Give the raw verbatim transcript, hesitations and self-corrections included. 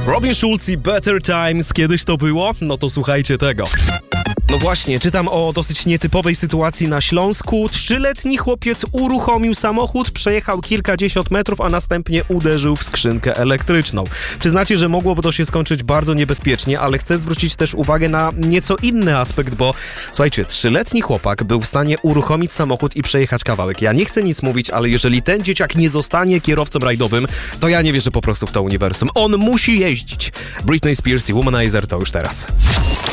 Robin Schulz i Better Times. Kiedyś to było? No to słuchajcie tego. No właśnie, czytam o dosyć nietypowej sytuacji na Śląsku. Trzyletni chłopiec uruchomił samochód, przejechał kilkadziesiąt metrów, a następnie uderzył w skrzynkę elektryczną. Przyznacie, że mogłoby to się skończyć bardzo niebezpiecznie, ale chcę zwrócić też uwagę na nieco inny aspekt, bo słuchajcie, trzyletni chłopak był w stanie uruchomić samochód i przejechać kawałek. Ja nie chcę nic mówić, ale jeżeli ten dzieciak nie zostanie kierowcą rajdowym, to ja nie wierzę po prostu w to uniwersum. On musi jeździć. Britney Spears i Womanizer to już teraz.